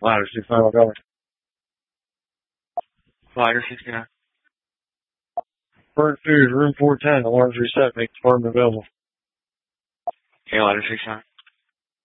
Ladder 69, I'll go. Ladder 69. Burnt food, room 410, alarms reset, make department available. Okay, Ladder 69.